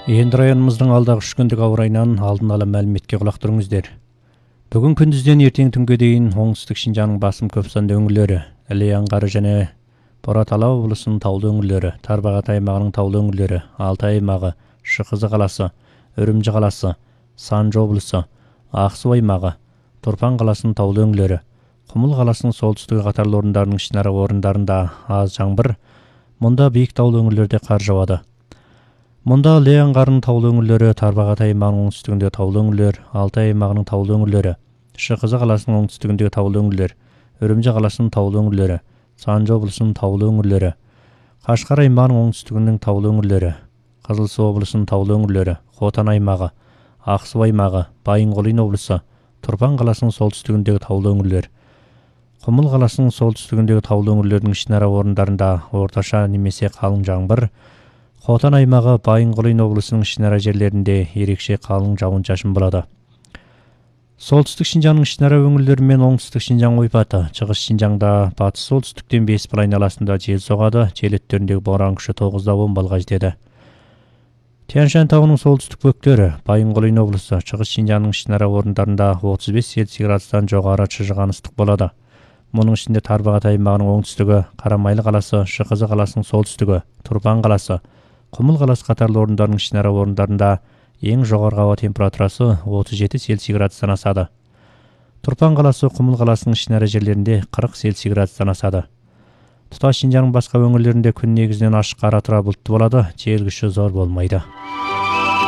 Енді районымыздың алдағы 3 күндік ауа райынан алдын ала мәліметке құлақ тұрыңыздар. Бүгін күндізден ертең түнге дейін оңтүстік Шинжаңның басым көп санды өңірлері, Іле аңғары және Борат-Ала облысының таулы өңірлері, Тарбағатай аймағының таулы өңірлері, Алтай аймағы, Шықызы қаласы, Үрімжі қаласы, Санжы облысы, Ақсу аймағы, Тұрпан қаласының таулы өңірлері, Құмыл қаласының солтүстігі қатарлы орындарының ішінара орындарында аз жаңбыр, мұнда биік таулы өңірлерде қар жауады. Мұнда Іле аңғарының таулы өңірлері, Тарбағатай аймағының оңтүстігінде таулы өңірлер, Алтай аймағының таулы өңірлері, Шықызы қаласының оңтүстігіндегі таулы өңірлер, Үрімжі қаласының таулы өңірлері, Санжы облысының таулы өңірлері, Қашқар аймағының оңтүстігінің таулы өңірлері, Қызылсу облысының таулы өңірлері, Хотан аймағы, Ақсу аймағы, Байынқолин облысы, Тұрпан қаласының солтүстігіндегі таулы өңірлер, Құмыл қаласының солтүстігіндегі таулы өңірлердің ішінара орындарында орташа немесе қалың жаңбыр, Хотан аймағы, Байынқолин облысының ішінара жерлерінде ерекше қалың жауын-шашын болады. Солтүстік Шинжаңның ішінара өңірлері мен оңтүстік Шинжаң ойпаты, шығыс Шинжаңда батыс солтүстіктен 5 миль айналасында жел соғады, жел өттеріндегі боран күші 9-10 балға жетеді. Тянь-Шань тауының солтүстік бөктері, Байынқолин облысы, шығыс Шинжаңның ішінара орындарында 35 Цельсий градустан жоғары шыжыған ыстық болады. Мұның ішінде Тарбағатай аймағының оңтүстігі, Қарамайлы қаласы, Шықызы қаласының солтүстігі, Тұрпан қаласы, Құмыл қаласы қатарлы орындардың ішінара орындарында ең жоғарғы ауа температурасы 37 Цельсий градустан асады. Тұрпан қаласы, Құмыл қаласының ішінара жерлерінде 40 Цельсий градустан асады. Тұтас Шинжаңның басқа өңірлерінде күн негізінен ашық қара бұлтты болады, жел күші зор болмайды.